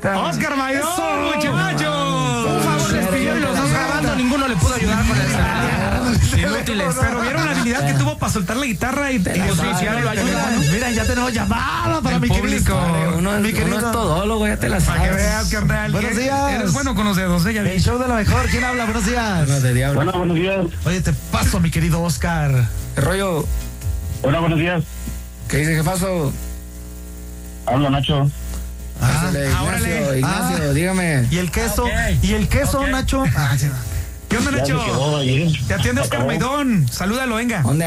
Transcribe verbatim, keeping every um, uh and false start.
está. Oscar Maidón, muchachos. Un favor les pidió y los dos grabando, ninguno le pudo ayudar con eso. Inútiles. Pero vieron la habilidad que tuvo para soltar la guitarra y oficiar lo ayuda. Mira, ya tenemos llamada para mi público. Uno, mi uno querido. es todólogo, ya te la Para que sabes. veas, carnal. Buenos días. Eres bueno con los dedos, ¿eh? Ya vi. El show de la mejor. ¿Quién habla? Buenos días. No, de diablo. Hola, buenos días. Oye, te paso, mi querido Oscar. ¿Qué rollo? Hola, buenos días. ¿Qué dice, jefazo? Habla Nacho. Ah, Pásale, Ignacio, órale. Ignacio, Ah. dígame. ¿Y el queso? Ok. ¿Y el queso, Ok. Nacho? Ah, sí. ¿Qué onda, Ya me Nacho? quedó ayer. Te atiende Oscar Acabó. Maidón. Salúdalo, venga. ¿Dónde